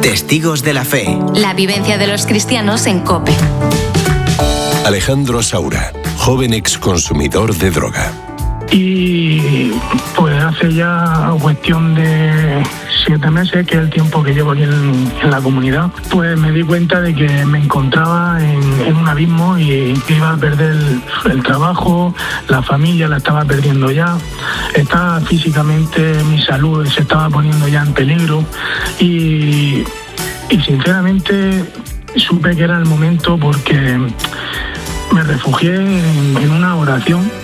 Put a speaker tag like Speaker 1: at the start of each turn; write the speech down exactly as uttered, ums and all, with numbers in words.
Speaker 1: Testigos de la Fe.
Speaker 2: La vivencia de los cristianos en COPE.
Speaker 3: Alejandro Saura, joven exconsumidor de droga.
Speaker 4: Y pues hace ya cuestión de siete meses, que es el tiempo que llevo aquí en, en la comunidad, pues me di cuenta de que me encontraba en, en un abismo y que iba a perder el, el trabajo, la familia la estaba perdiendo ya, estaba físicamente, mi salud se estaba poniendo ya en peligro y, y sinceramente supe que era el momento porque me refugié en, en una oración